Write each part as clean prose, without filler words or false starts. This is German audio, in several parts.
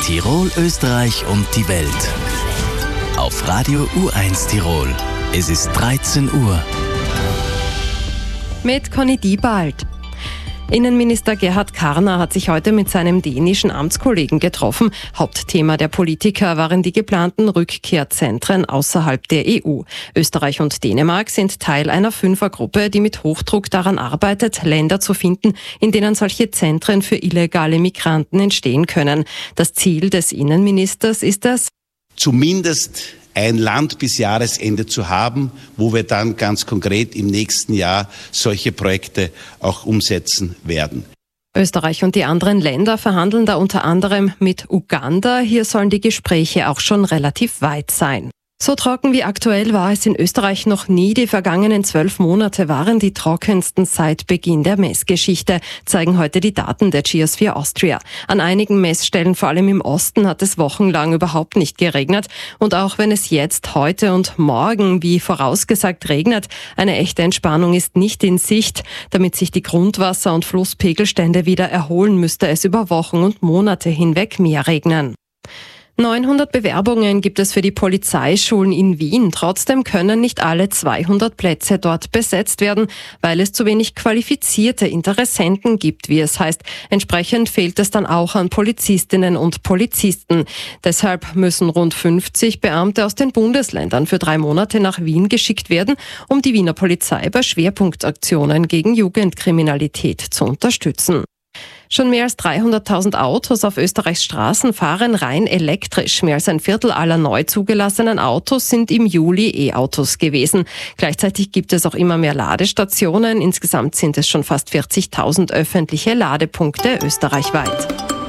Tirol, Österreich und die Welt. Auf Radio U1 Tirol. Es ist 13 Uhr. Mit Conny Diebald. Innenminister Gerhard Karner hat sich heute mit seinem dänischen Amtskollegen getroffen. Hauptthema der Politiker waren die geplanten Rückkehrzentren außerhalb der EU. Österreich und Dänemark sind Teil einer Fünfergruppe, die mit Hochdruck daran arbeitet, Länder zu finden, in denen solche Zentren für illegale Migranten entstehen können. Das Ziel des Innenministers ist es, zumindest ein Land bis Jahresende zu haben, wo wir dann ganz konkret im nächsten Jahr solche Projekte auch umsetzen werden. Österreich und die anderen Länder verhandeln da unter anderem mit Uganda. Hier sollen die Gespräche auch schon relativ weit sein. So trocken wie aktuell war es in Österreich noch nie. Die vergangenen 12 Monate waren die trockensten seit Beginn der Messgeschichte, zeigen heute die Daten der Geosphere Austria. An einigen Messstellen, vor allem im Osten, hat es wochenlang überhaupt nicht geregnet. Und auch wenn es jetzt, heute und morgen, wie vorausgesagt, regnet, eine echte Entspannung ist nicht in Sicht. Damit sich die Grundwasser- und Flusspegelstände wieder erholen, müsste es über Wochen und Monate hinweg mehr regnen. 900 Bewerbungen gibt es für die Polizeischulen in Wien. Trotzdem können nicht alle 200 Plätze dort besetzt werden, weil es zu wenig qualifizierte Interessenten gibt, wie es heißt. Entsprechend fehlt es dann auch an Polizistinnen und Polizisten. Deshalb müssen rund 50 Beamte aus den Bundesländern für 3 Monate nach Wien geschickt werden, um die Wiener Polizei bei Schwerpunktaktionen gegen Jugendkriminalität zu unterstützen. Schon mehr als 300.000 Autos auf Österreichs Straßen fahren rein elektrisch. Mehr als ein Viertel aller neu zugelassenen Autos sind im Juli E-Autos gewesen. Gleichzeitig gibt es auch immer mehr Ladestationen. Insgesamt sind es schon fast 40.000 öffentliche Ladepunkte österreichweit.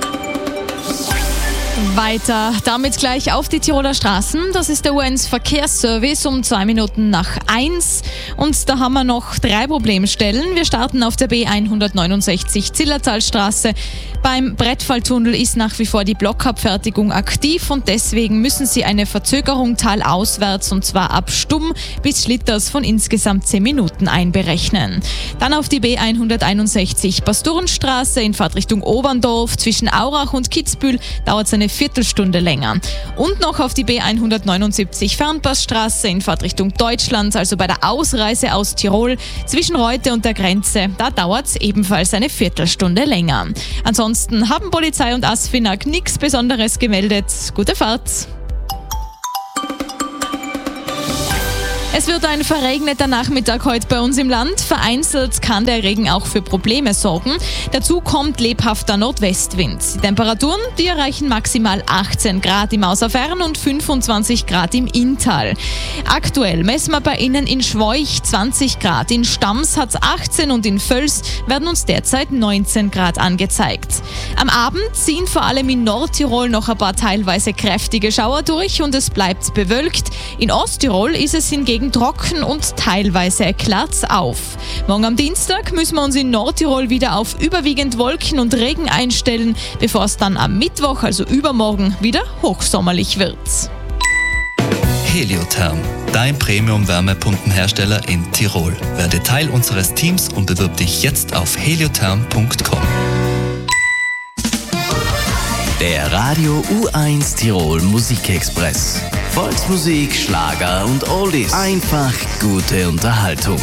Weiter, damit gleich auf die Tiroler Straßen. Das ist der U1 Verkehrsservice um 2 Minuten nach 1. Und da haben wir noch 3 Problemstellen. Wir starten auf der B169 Zillertalstraße. Beim Brettfalltunnel ist nach wie vor die Blockabfertigung aktiv und deswegen müssen Sie eine Verzögerung talauswärts und zwar ab Stumm bis Schlitters von insgesamt 10 Minuten einberechnen. Dann auf die B161 Pastorenstraße in Fahrtrichtung Oberndorf. Zwischen Aurach und Kitzbühel dauert es eine Viertelstunde länger. Und noch auf die B179 Fernpassstraße in Fahrtrichtung Deutschland, also bei der Ausreise aus Tirol zwischen Reute und der Grenze. Da dauert es ebenfalls eine Viertelstunde länger. Ansonsten haben Polizei und ASFINAG nichts Besonderes gemeldet. Gute Fahrt! Es wird ein verregneter Nachmittag heute bei uns im Land. Vereinzelt kann der Regen auch für Probleme sorgen. Dazu kommt lebhafter Nordwestwind. Die Temperaturen, die erreichen maximal 18 Grad im Außerfern und 25 Grad im Inntal. Aktuell messen wir bei Ihnen in Schwoich 20 Grad. In Stams hat es 18 und in Völs werden uns derzeit 19 Grad angezeigt. Am Abend ziehen vor allem in Nordtirol noch ein paar teilweise kräftige Schauer durch und es bleibt bewölkt. In Osttirol ist es hingegen trocken und teilweise klart's auf. Morgen am Dienstag müssen wir uns in Nordtirol wieder auf überwiegend Wolken und Regen einstellen, bevor es dann am Mittwoch, also übermorgen, wieder hochsommerlich wird. Heliotherm, dein Premium-Wärmepumpenhersteller in Tirol. Werde Teil unseres Teams und bewirb dich jetzt auf heliotherm.com. Der Radio U1 Tirol Musikexpress. Volksmusik, Schlager und Oldies. Einfach gute Unterhaltung.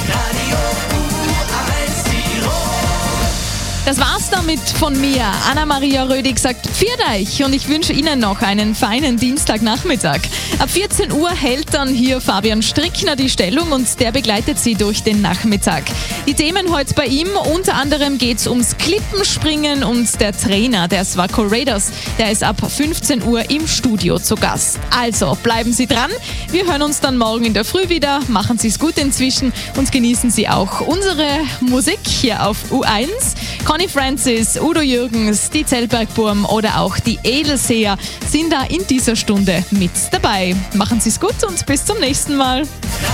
Das war's damit von mir. Anna-Maria Rödig sagt Pfiat euch und ich wünsche Ihnen noch einen feinen Dienstagnachmittag. Ab 14 Uhr hält dann hier Fabian Strickner die Stellung und der begleitet Sie durch den Nachmittag. Die Themen heute bei ihm, unter anderem geht's ums Klippenspringen und der Trainer der Swaco Raiders, der ist ab 15 Uhr im Studio zu Gast. Also bleiben Sie dran, wir hören uns dann morgen in der Früh wieder, machen Sie es gut inzwischen und genießen Sie auch unsere Musik hier auf U1. Conny Francis, Udo Jürgens, die Zellbergburm oder auch die Edelseher sind da in dieser Stunde mit dabei. Machen Sie es gut und bis zum nächsten Mal.